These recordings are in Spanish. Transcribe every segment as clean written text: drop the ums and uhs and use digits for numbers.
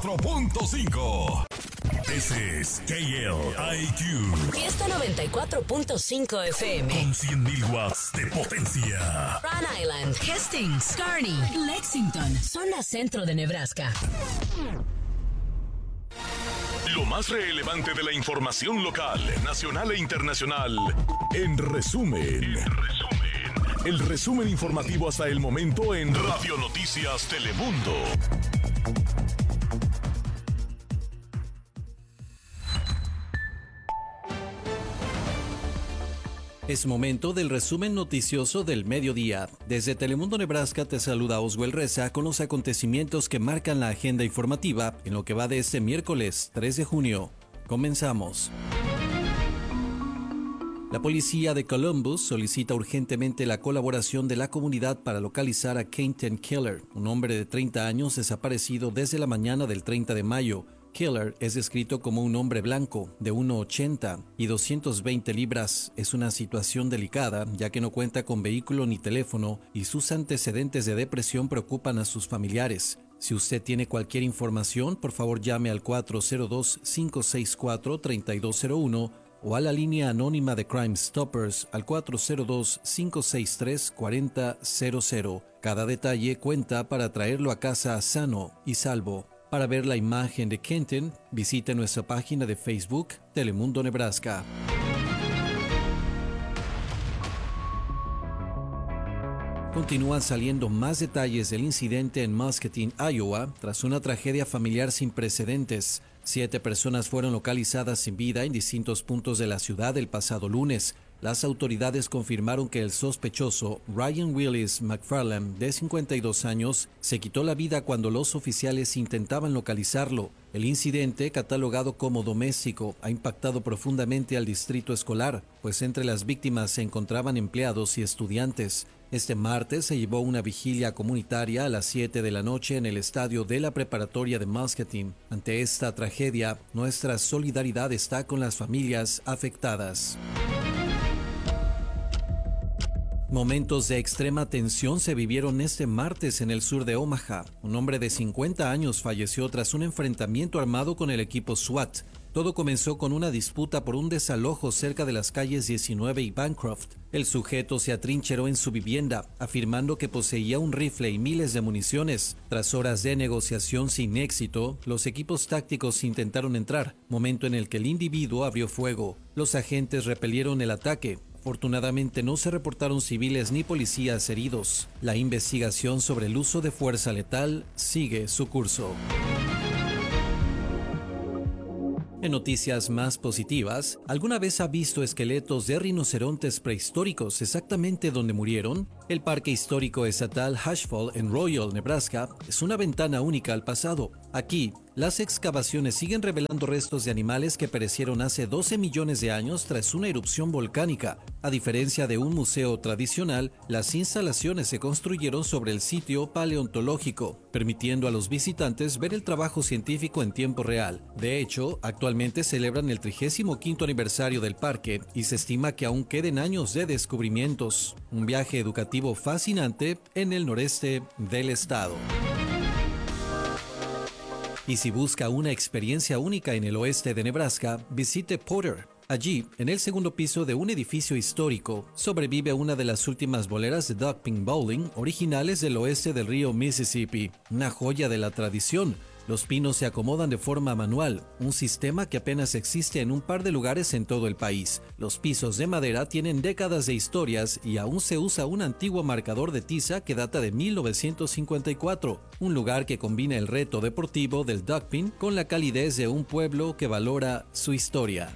94.5. Ese es KLIQ. Fiesta 94.5 FM. Con 100.000 watts de potencia. Rhode Island, Hastings, Kearney, Lexington, zona centro de Nebraska. Lo más relevante de la información local, nacional e internacional. En resumen. El resumen informativo hasta el momento en Radio Noticias Telemundo. Es momento del resumen noticioso del mediodía. Desde Telemundo Nebraska te saluda Oswald Reza con los acontecimientos que marcan la agenda informativa en lo que va de este miércoles 3 de junio. Comenzamos. La policía de Columbus solicita urgentemente la colaboración de la comunidad para localizar a Kenton Keller, un hombre de 30 años desaparecido desde la mañana del 30 de mayo. Keller es descrito como un hombre blanco de 1,80 y 220 libras. Es una situación delicada ya que no cuenta con vehículo ni teléfono y sus antecedentes de depresión preocupan a sus familiares. Si usted tiene cualquier información, por favor llame al 402-564-3201 o a la línea anónima de Crime Stoppers al 402-563-4000. Cada detalle cuenta para traerlo a casa sano y salvo. Para ver la imagen de Kenton, visite nuestra página de Facebook, Telemundo Nebraska. Continúan saliendo más detalles del incidente en Muscatine, Iowa, tras una tragedia familiar sin precedentes. 7 personas fueron localizadas sin vida en distintos puntos de la ciudad el pasado lunes. Las autoridades confirmaron que el sospechoso, Ryan Willis McFarland, de 52 años, se quitó la vida cuando los oficiales intentaban localizarlo. El incidente, catalogado como doméstico, ha impactado profundamente al distrito escolar, pues entre las víctimas se encontraban empleados y estudiantes. Este martes se llevó una vigilia comunitaria a las 7 de la noche en el estadio de la preparatoria de Muscatine. Ante esta tragedia, nuestra solidaridad está con las familias afectadas. Momentos de extrema tensión se vivieron este martes en el sur de Omaha. Un hombre de 50 años falleció tras un enfrentamiento armado con el equipo SWAT. Todo comenzó con una disputa por un desalojo cerca de las calles 19 y Bancroft. El sujeto se atrincheró en su vivienda, afirmando que poseía un rifle y miles de municiones. Tras horas de negociación sin éxito, los equipos tácticos intentaron entrar, momento en el que el individuo abrió fuego. Los agentes repelieron el ataque. Afortunadamente no se reportaron civiles ni policías heridos. La investigación sobre el uso de fuerza letal sigue su curso. En noticias más positivas, ¿alguna vez ha visto esqueletos de rinocerontes prehistóricos exactamente donde murieron? El Parque Histórico Estatal Ashfall en Royal, Nebraska, es una ventana única al pasado. Aquí, las excavaciones siguen revelando restos de animales que perecieron hace 12 millones de años tras una erupción volcánica. A diferencia de un museo tradicional, las instalaciones se construyeron sobre el sitio paleontológico, permitiendo a los visitantes ver el trabajo científico en tiempo real. De hecho, actualmente celebran el 35º aniversario del parque y se estima que aún queden años de descubrimientos. Un viaje educativo fascinante en el noreste del estado. Y si busca una experiencia única en el oeste de Nebraska, visite Potter. Allí, en el segundo piso de un edificio histórico, sobrevive una de las últimas boleras de duck pin bowling originales del oeste del río Mississippi, una joya de la tradición. Los pinos se acomodan de forma manual, un sistema que apenas existe en un par de lugares en todo el país. Los pisos de madera tienen décadas de historias y aún se usa un antiguo marcador de tiza que data de 1954, un lugar que combina el reto deportivo del duckpin con la calidez de un pueblo que valora su historia.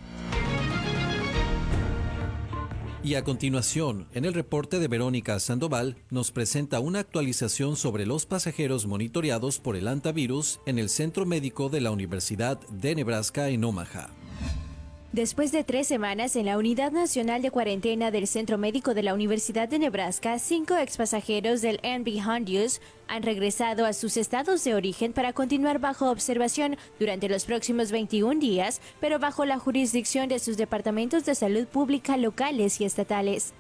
Y a continuación, en el reporte de Verónica Sandoval, nos presenta una actualización sobre los pasajeros monitoreados por el hantavirus en el Centro Médico de la Universidad de Nebraska en Omaha. Después de 3 semanas en la Unidad Nacional de Cuarentena del Centro Médico de la Universidad de Nebraska, 5 expasajeros del NB Hondius han regresado a sus estados de origen para continuar bajo observación durante los próximos 21 días, pero bajo la jurisdicción de sus departamentos de salud pública locales y estatales.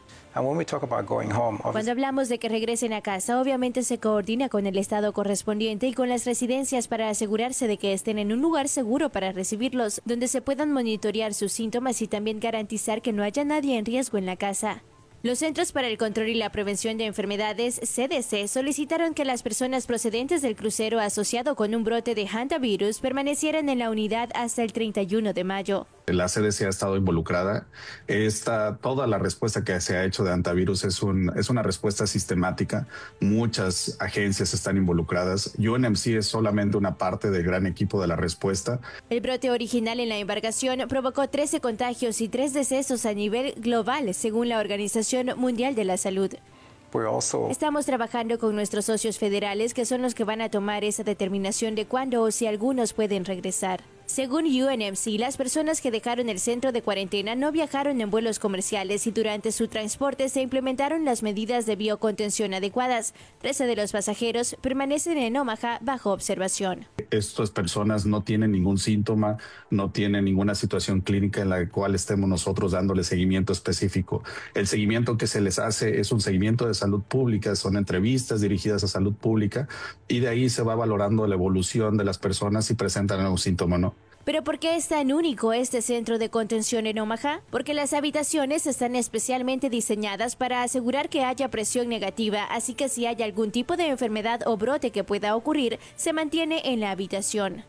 Cuando hablamos de que regresen a casa, obviamente se coordina con el estado correspondiente y con las residencias para asegurarse de que estén en un lugar seguro para recibirlos, donde se puedan monitorear sus síntomas y también garantizar que no haya nadie en riesgo en la casa. Los Centros para el Control y la Prevención de Enfermedades, CDC, solicitaron que las personas procedentes del crucero asociado con un brote de hantavirus permanecieran en la unidad hasta el 31 de mayo. La CDC ha estado involucrada. Toda la respuesta que se ha hecho de hantavirus es una respuesta sistemática. Muchas agencias están involucradas. UNMC es solamente una parte del gran equipo de la respuesta. El brote original en la embarcación provocó 13 contagios y 3 decesos a nivel global, según la Organización Mundial de la Salud. Estamos trabajando con nuestros socios federales, que son los que van a tomar esa determinación de cuándo o si algunos pueden regresar. Según UNMC, las personas que dejaron el centro de cuarentena no viajaron en vuelos comerciales y durante su transporte se implementaron las medidas de biocontención adecuadas. 13 de los pasajeros permanecen en Omaha bajo observación. Estas personas no tienen ningún síntoma, no tienen ninguna situación clínica en la cual estemos nosotros dándole seguimiento específico. El seguimiento que se les hace es un seguimiento de salud pública, son entrevistas dirigidas a salud pública y de ahí se va valorando la evolución de las personas si presentan algún síntoma o no. ¿Pero por qué es tan único este centro de contención en Omaha? Porque las habitaciones están especialmente diseñadas para asegurar que haya presión negativa, así que si hay algún tipo de enfermedad o brote que pueda ocurrir, se mantiene en la habitación.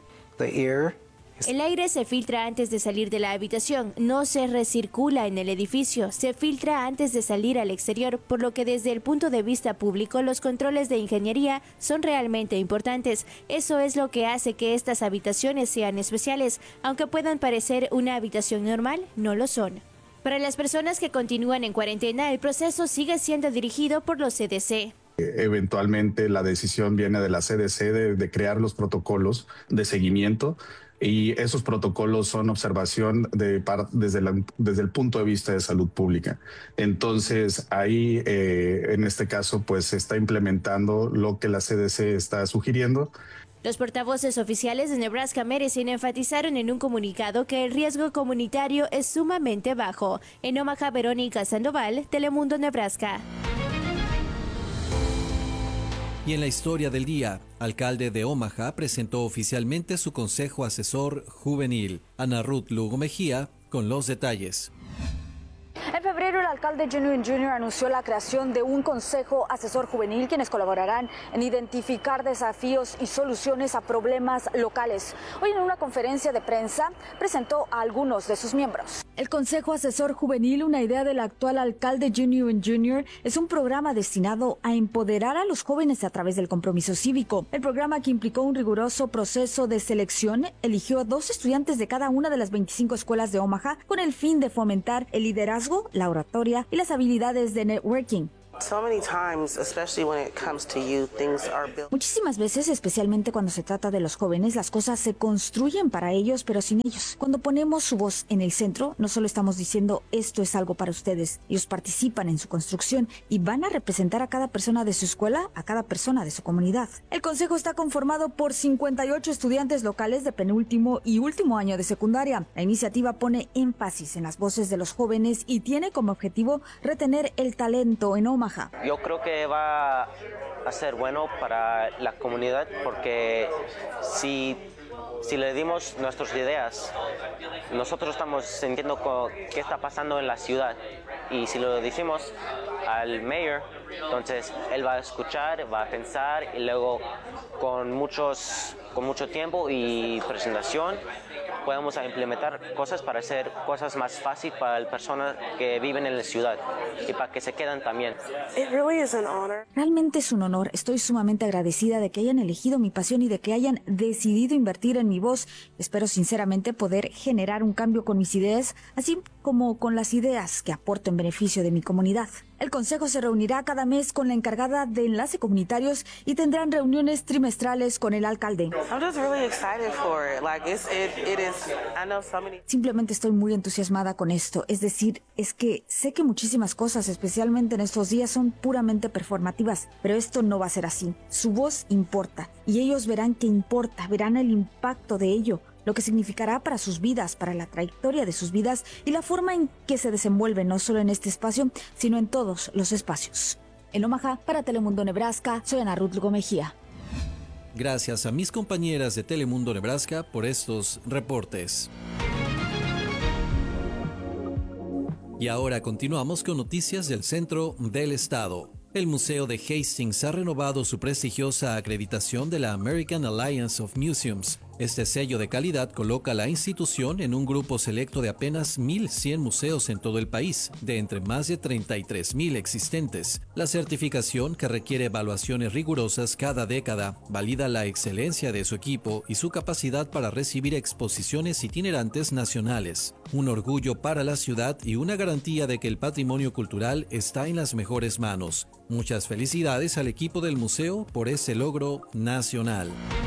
El aire se filtra antes de salir de la habitación, no se recircula en el edificio, se filtra antes de salir al exterior, por lo que desde el punto de vista público los controles de ingeniería son realmente importantes. Eso es lo que hace que estas habitaciones sean especiales, aunque puedan parecer una habitación normal, no lo son. Para las personas que continúan en cuarentena, el proceso sigue siendo dirigido por los CDC. Eventualmente la decisión viene de la CDC de crear los protocolos de seguimiento. Y esos protocolos son observación desde el punto de vista de salud pública. Entonces, ahí, en este caso, pues se está implementando lo que la CDC está sugiriendo. Los portavoces oficiales de Nebraska Medicine enfatizaron en un comunicado que el riesgo comunitario es sumamente bajo. En Omaha, Verónica Sandoval, Telemundo, Nebraska. Y en la historia del día, alcalde de Omaha presentó oficialmente su Consejo Asesor Juvenil. Ana Ruth Lugo Mejía con los detalles. En febrero, el alcalde Jim Newman Jr. anunció la creación de un consejo asesor juvenil, quienes colaborarán en identificar desafíos y soluciones a problemas locales. Hoy, en una conferencia de prensa, presentó a algunos de sus miembros. El Consejo Asesor Juvenil, una idea del actual alcalde Jim Newman Jr., es un programa destinado a empoderar a los jóvenes a través del compromiso cívico. El programa, que implicó un riguroso proceso de selección, eligió a 2 estudiantes de cada una de las 25 escuelas de Omaha con el fin de fomentar el liderazgo, la oratoria y las habilidades de networking. Muchísimas veces, especialmente cuando se trata de los jóvenes, las cosas se construyen para ellos, pero sin ellos. Cuando ponemos su voz en el centro, no solo estamos diciendo esto es algo para ustedes, ellos participan en su construcción y van a representar a cada persona de su escuela, a cada persona de su comunidad. El consejo está conformado por 58 estudiantes locales de penúltimo y último año de secundaria. La iniciativa pone énfasis en las voces de los jóvenes y tiene como objetivo retener el talento en Omaha. Yo creo que va a ser bueno para la comunidad porque si le dimos nuestras ideas, nosotros estamos sintiendo qué está pasando en la ciudad y si lo decimos al mayor, entonces él va a escuchar, va a pensar y luego con mucho tiempo y presentación podemos implementar cosas para hacer cosas más fáciles para las personas que viven en la ciudad y para que se quedan también. Realmente es un honor. Estoy sumamente agradecida de que hayan elegido mi pasión y de que hayan decidido invertir en mi voz. Espero sinceramente poder generar un cambio con mis ideas, así como con las ideas que aporto en beneficio de mi comunidad. El consejo se reunirá cada mes con la encargada de enlace comunitarios y tendrán reuniones trimestrales con el alcalde. Simplemente estoy muy entusiasmada con esto. Es decir, es que sé que muchísimas cosas, especialmente en estos días, son puramente performativas, pero esto no va a ser así. Su voz importa y ellos verán que importa, verán el impacto de ello, lo que significará para sus vidas, para la trayectoria de sus vidas y la forma en que se desenvuelven no solo en este espacio, sino en todos los espacios. En Omaha, para Telemundo Nebraska, soy Ana Ruth Lugo Mejía. Gracias a mis compañeras de Telemundo Nebraska por estos reportes. Y ahora continuamos con noticias del centro del estado. El Museo de Hastings ha renovado su prestigiosa acreditación de la American Alliance of Museums. Este sello de calidad coloca a la institución en un grupo selecto de apenas 1,100 museos en todo el país, de entre más de 33,000 existentes. La certificación, que requiere evaluaciones rigurosas cada década, valida la excelencia de su equipo y su capacidad para recibir exposiciones itinerantes nacionales. Un orgullo para la ciudad y una garantía de que el patrimonio cultural está en las mejores manos. Muchas felicidades al equipo del museo por ese logro nacional.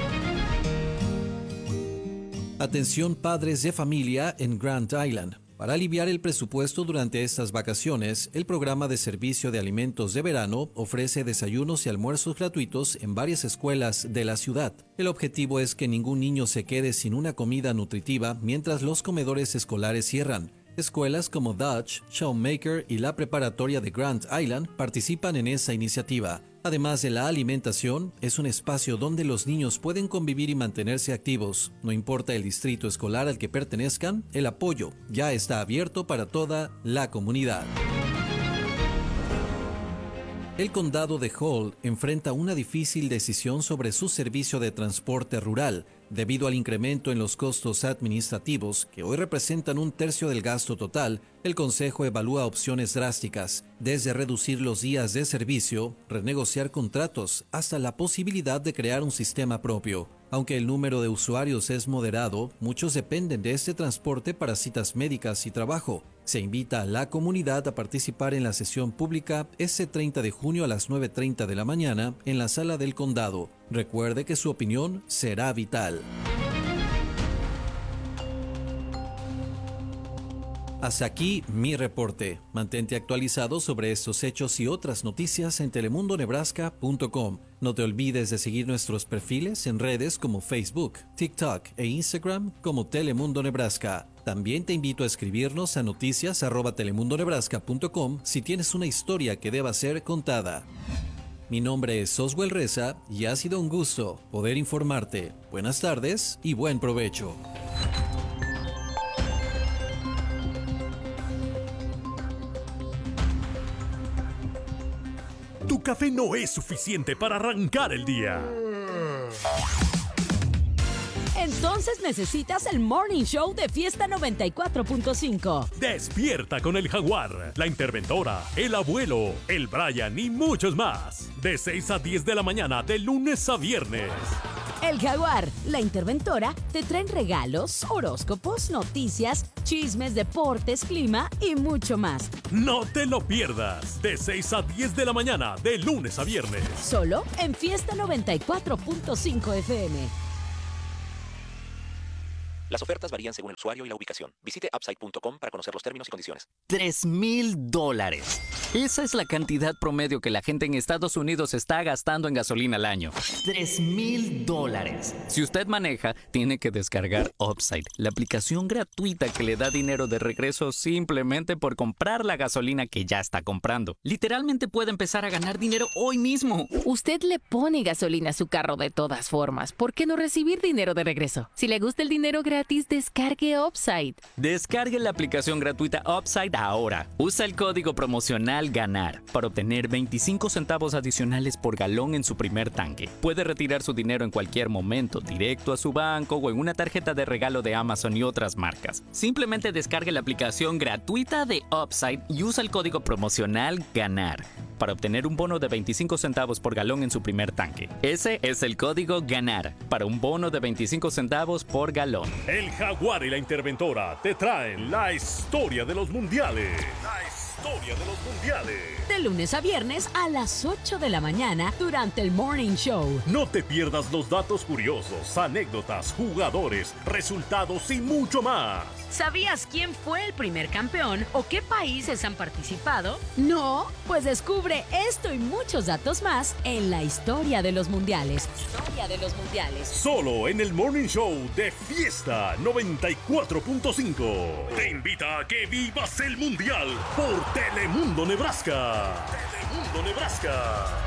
Atención padres de familia en Grand Island. Para aliviar el presupuesto durante estas vacaciones, el programa de servicio de alimentos de verano ofrece desayunos y almuerzos gratuitos en varias escuelas de la ciudad. El objetivo es que ningún niño se quede sin una comida nutritiva mientras los comedores escolares cierran. Escuelas como Dutch, Showmaker y la preparatoria de Grand Island participan en esa iniciativa. Además de la alimentación, es un espacio donde los niños pueden convivir y mantenerse activos. No importa el distrito escolar al que pertenezcan, el apoyo ya está abierto para toda la comunidad. El condado de Hall enfrenta una difícil decisión sobre su servicio de transporte rural, debido al incremento en los costos administrativos, que hoy representan 1/3 del gasto total. El Consejo evalúa opciones drásticas, desde reducir los días de servicio, renegociar contratos, hasta la posibilidad de crear un sistema propio. Aunque el número de usuarios es moderado, muchos dependen de este transporte para citas médicas y trabajo. Se invita a la comunidad a participar en la sesión pública este 30 de junio a las 9:30 de la mañana en la sala del condado. Recuerde que su opinión será vital. Hasta aquí mi reporte. Mantente actualizado sobre estos hechos y otras noticias en telemundonebraska.com. No te olvides de seguir nuestros perfiles en redes como Facebook, TikTok e Instagram como Telemundo Nebraska. También te invito a escribirnos a noticias@telemundonebraska.com si tienes una historia que deba ser contada. Mi nombre es Oswell Reza y ha sido un gusto poder informarte. Buenas tardes y buen provecho. Tu café no es suficiente para arrancar el día. Entonces necesitas el Morning Show de Fiesta 94.5. Despierta con el Jaguar, la Interventora, el Abuelo, el Brian y muchos más. De 6 a 10 de la mañana, de lunes a viernes. El Jaguar, la Interventora, te traen regalos, horóscopos, noticias, chismes, deportes, clima y mucho más. No te lo pierdas. De 6 a 10 de la mañana, de lunes a viernes. Solo en Fiesta 94.5 FM. Las ofertas varían según el usuario y la ubicación. Visite upside.com para conocer los términos y condiciones. $3,000. Esa es la cantidad promedio que la gente en Estados Unidos está gastando en gasolina al año. $3,000. Si usted maneja, tiene que descargar Upside, la aplicación gratuita que le da dinero de regreso simplemente por comprar la gasolina que ya está comprando. Literalmente puede empezar a ganar dinero hoy mismo. Usted le pone gasolina a su carro de todas formas. ¿Por qué no recibir dinero de regreso? Si le gusta el dinero gratis, descargue Upside. Descargue la aplicación gratuita Upside ahora. Usa el código promocional GANAR para obtener 25 centavos adicionales por galón en su primer tanque. Puede retirar su dinero en cualquier momento, directo a su banco o en una tarjeta de regalo de Amazon y otras marcas. Simplemente descargue la aplicación gratuita de Upside y usa el código promocional GANAR para obtener un bono de 25 centavos por galón en su primer tanque. Ese es el código GANAR para un bono de 25 centavos por galón. El Jaguar y la Interventora te traen la historia de los mundiales. historia de los mundiales. De lunes a viernes a las 8 de la mañana durante el Morning Show. No te pierdas los datos curiosos, anécdotas, jugadores, resultados y mucho más. ¿Sabías quién fue el primer campeón o qué países han participado? ¿No? Pues descubre esto y muchos datos más en la historia de los mundiales. Historia de los mundiales. Solo en el Morning Show de Fiesta 94.5. Te invita a que vivas el mundial por Telemundo Nebraska. Telemundo Nebraska.